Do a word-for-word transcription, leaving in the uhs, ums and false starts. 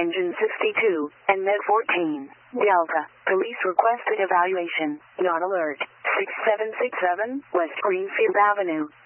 Engine sixty-two, and Med fourteen. Delta. Police requested evaluation. Yacht alert. six seven six seven West Greenfield Avenue.